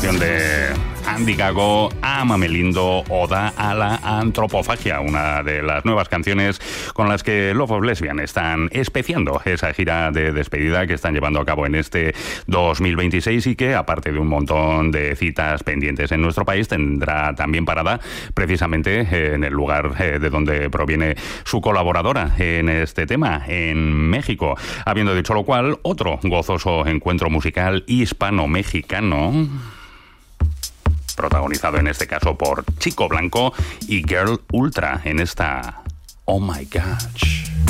colaboración de Andy Gago, Ámame Lindo, Oda a la Antropofagia, una de las nuevas canciones con las que Love of Lesbian están especiando esa gira de despedida que están llevando a cabo en este 2026 y que, aparte de un montón de citas pendientes en nuestro país, tendrá también parada precisamente en el lugar de donde proviene su colaboradora en este tema, en México. Habiendo dicho lo cual, otro gozoso encuentro musical hispano-mexicano, protagonizado en este caso por Chico Blanco y Girl Ultra en esta Oh My Gosh.